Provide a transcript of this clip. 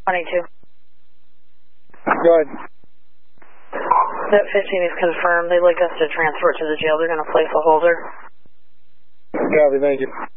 22. Go ahead. That 15 is confirmed. They'd like us to transfer it to the jail. They're going to place a holder. Copy, thank you.